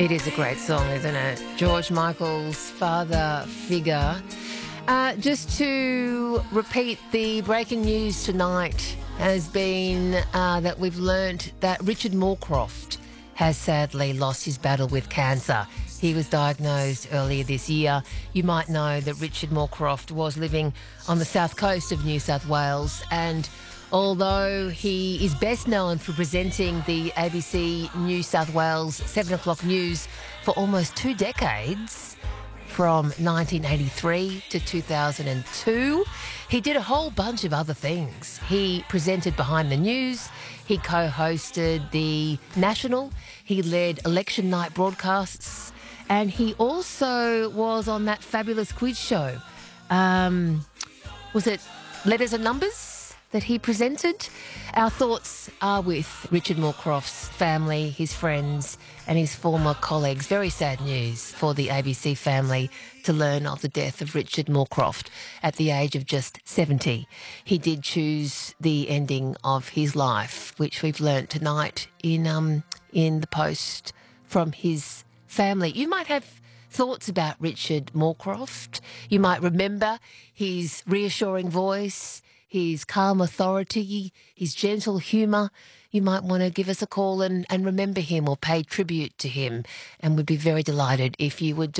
It is a great song, isn't it? George Michael's father figure. Just to repeat, the breaking news tonight has been that we've learnt that Richard Morecroft has sadly lost his battle with cancer. He was diagnosed earlier this year. You might know that Richard Morecroft was living on the south coast of New South Wales, and although he is best known for presenting the ABC New South Wales 7 o'clock news for almost 2 decades, from 1983 to 2002, he did a whole bunch of other things. He presented Behind the News, he co-hosted The National, he led election night broadcasts, and he also was on that fabulous quiz show. Was it Letters and Numbers that he presented? Our thoughts are with Richard Morecroft's family, his friends and his former colleagues. Very sad news for the ABC family to learn of the death of Richard Morecroft at the age of just 70. He did choose the ending of his life, which we've learnt tonight in the post from his family. You might have thoughts about Richard Morecroft. You might remember his reassuring voice, his calm authority, his gentle humour. You might want to give us a call and remember him or pay tribute to him, and we'd be very delighted if you would do